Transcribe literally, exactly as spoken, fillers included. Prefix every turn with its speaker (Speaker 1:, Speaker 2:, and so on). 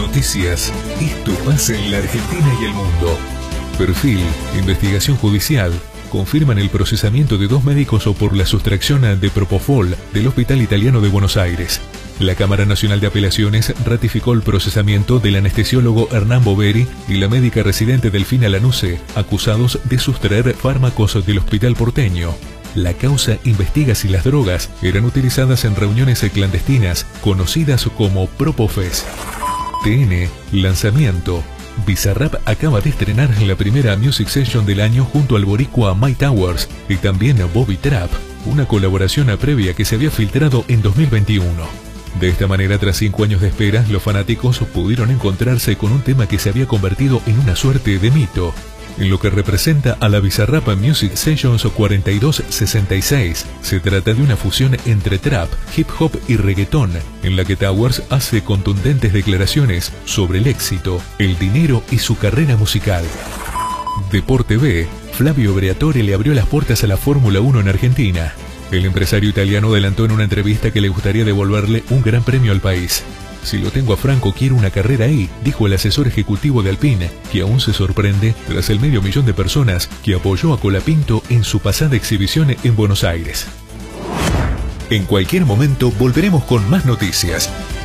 Speaker 1: Noticias. Esto pasa en la Argentina y el mundo. Perfil, investigación judicial. Confirman el procesamiento de dos médicos por la sustracción de propofol del Hospital Italiano de Buenos Aires. La Cámara Nacional de Apelaciones ratificó el procesamiento del anestesiólogo Hernán Boveri y la médica residente Delfina Lanuse, acusados de sustraer fármacos del hospital porteño. La causa investiga si las drogas eran utilizadas en reuniones clandestinas conocidas como Propofest. T N, lanzamiento. Bizarrap acaba de estrenar la primera Music Session del año junto al boricua Mike Towers y también a Bobby Trap, una colaboración previa que se había filtrado en dos mil veintiuno. De esta manera, tras cinco años de espera, los fanáticos pudieron encontrarse con un tema que se había convertido en una suerte de mito. En lo que representa a la Bizarrap Music Sessions cuarenta y dos sesenta y seis, se trata de una fusión entre trap, hip hop y reggaetón, en la que Towers hace contundentes declaraciones sobre el éxito, el dinero y su carrera musical. Deporte B, Flavio Briatore le abrió las puertas a la Fórmula uno en Argentina. El empresario italiano adelantó en una entrevista que le gustaría devolverle un gran premio al país. Si lo tengo a Franco, quiero una carrera ahí, dijo el asesor ejecutivo de Alpine, que aún se sorprende tras el medio millón de personas que apoyó a Colapinto en su pasada exhibición en Buenos Aires. En cualquier momento volveremos con más noticias.